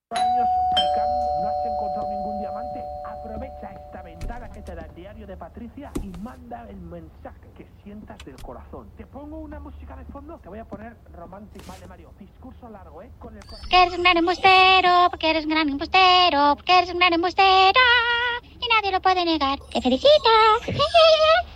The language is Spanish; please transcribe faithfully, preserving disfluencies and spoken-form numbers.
Años picando, no has encontrado ningún diamante. Aprovecha esta ventana que te da el diario de Patricia y manda el mensaje que sientas del corazón. Te pongo una música de fondo, te voy a poner romántico. Vale, Mario, discurso largo, ¿eh? Con el corazón. Porque eres un gran embustero, porque eres un gran embustero, porque eres un gran embustero y nadie lo puede negar. ¡Te felicito!